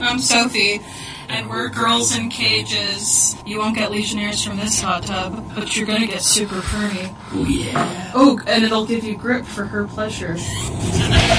I'm Sophie, and we're Girls in Cages. You won't get Legionnaires from this hot tub, but you're gonna get super permy. Oh, yeah. Oh, and it'll give you grip for her pleasure.